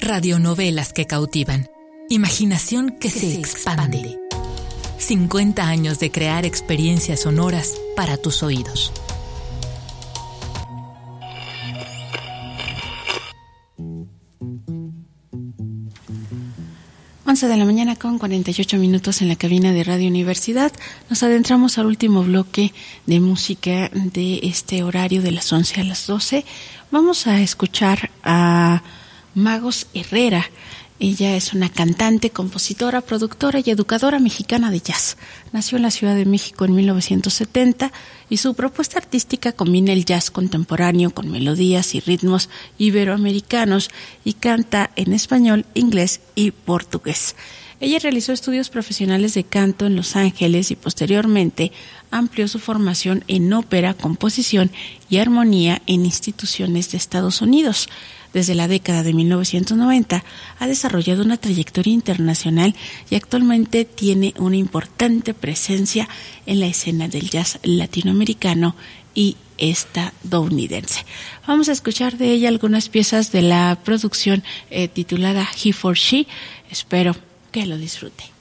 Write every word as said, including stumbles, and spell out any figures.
Radionovelas que cautivan. Imaginación que, que se, se expande. expande. cincuenta años de crear experiencias sonoras para tus oídos. once de la mañana con cuarenta y ocho minutos en la cabina de Radio Universidad. Nos adentramos al último bloque de música de este horario de las once a las doce. Vamos a escuchar a Magos Herrera. Ella es una cantante, compositora, productora y educadora mexicana de jazz. Nació en la Ciudad de México en mil novecientos setenta y su propuesta artística combina el jazz contemporáneo con melodías y ritmos iberoamericanos y canta en español, inglés y portugués. Ella realizó estudios profesionales de canto en Los Ángeles y posteriormente amplió su formación en ópera, composición y armonía en instituciones de Estados Unidos. Desde la década de mil novecientos noventa ha desarrollado una trayectoria internacional y actualmente tiene una importante presencia en la escena del jazz latinoamericano y estadounidense. Vamos a escuchar de ella algunas piezas de la producción eh, titulada He for She. Espero que lo disfrute.